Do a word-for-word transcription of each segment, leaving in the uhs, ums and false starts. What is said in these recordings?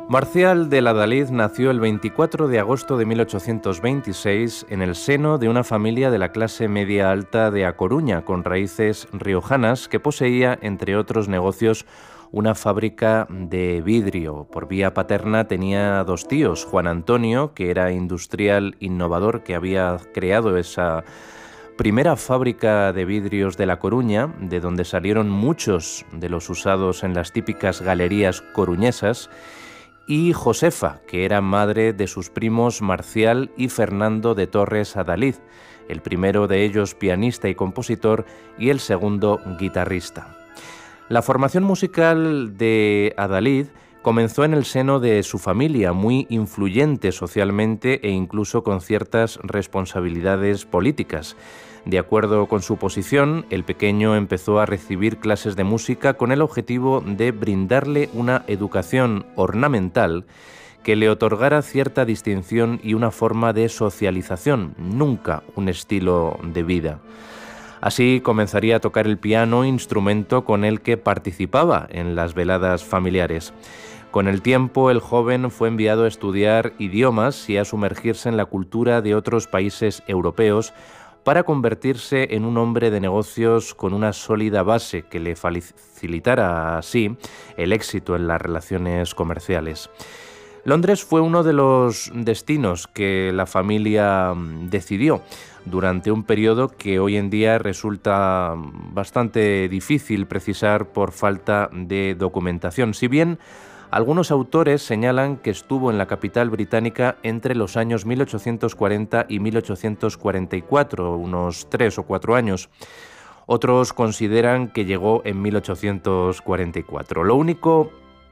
Marcial de Adalid nació el veinticuatro de agosto de mil ochocientos veintiséis en el seno de una familia de la clase media alta de A Coruña, con raíces riojanas, que poseía, entre otros negocios, una fábrica de vidrio. Por vía paterna tenía dos tíos, Juan Antonio, que era industrial innovador, que había creado esa primera fábrica de vidrios de La Coruña, de donde salieron muchos de los usados en las típicas galerías coruñesas, y Josefa, que era madre de sus primos Marcial y Fernando de Torres Adalid, el primero de ellos pianista y compositor y el segundo guitarrista. La formación musical de Adalid comenzó en el seno de su familia, muy influyente socialmente e incluso con ciertas responsabilidades políticas. De acuerdo con su posición, el pequeño empezó a recibir clases de música con el objetivo de brindarle una educación ornamental que le otorgara cierta distinción y una forma de socialización, nunca un estilo de vida. Así comenzaría a tocar el piano, instrumento con el que participaba en las veladas familiares. Con el tiempo, el joven fue enviado a estudiar idiomas y a sumergirse en la cultura de otros países europeos para convertirse en un hombre de negocios con una sólida base que le facilitara así el éxito en las relaciones comerciales. Londres fue uno de los destinos que la familia decidió durante un periodo que hoy en día resulta bastante difícil precisar por falta de documentación. Si bien algunos autores señalan que estuvo en la capital británica entre los años mil ochocientos cuarenta y mil ochocientos cuarenta y cuatro, unos tres o cuatro años. Otros consideran que llegó en mil ochocientos cuarenta y cuatro. Lo único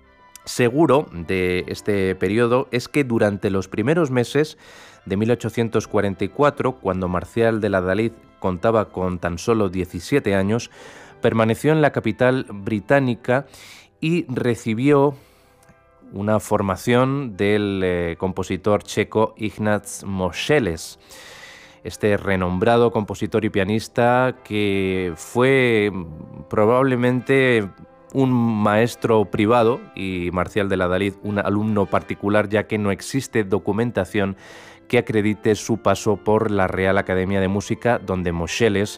seguro de este periodo es que durante los primeros meses de mil ochocientos cuarenta y cuatro, cuando Marcial de Adalid contaba con tan solo diecisiete años, permaneció en la capital británica y recibió una formación del eh, compositor checo Ignác Moscheles, este renombrado compositor y pianista que fue probablemente un maestro privado y Marcial de Adalid un alumno particular, ya que no existe documentación que acredite su paso por la Real Academia de Música, donde Moscheles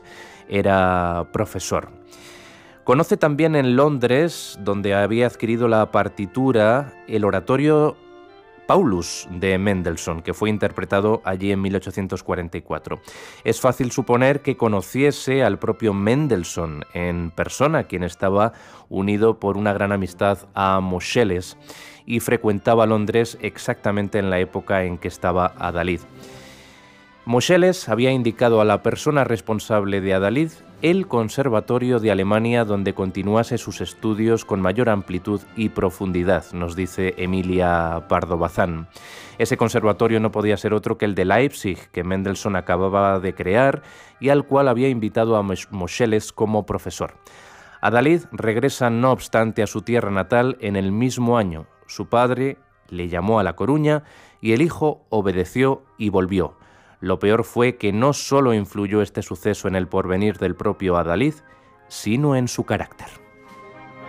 era profesor. Conoce también en Londres, donde había adquirido la partitura, el oratorio Paulus de Mendelssohn, que fue interpretado allí en mil ochocientos cuarenta y cuatro. Es fácil suponer que conociese al propio Mendelssohn en persona, quien estaba unido por una gran amistad a Moscheles y frecuentaba Londres exactamente en la época en que estaba Adalid. Moscheles había indicado a la persona responsable de Adalid el Conservatorio de Alemania, donde continuase sus estudios con mayor amplitud y profundidad, nos dice Emilia Pardo Bazán. Ese conservatorio no podía ser otro que el de Leipzig, que Mendelssohn acababa de crear y al cual había invitado a Moscheles como profesor. Adalid regresa, no obstante, a su tierra natal en el mismo año. Su padre le llamó a La Coruña y el hijo obedeció y volvió. Lo peor fue que no solo influyó este suceso en el porvenir del propio Adalid, sino en su carácter.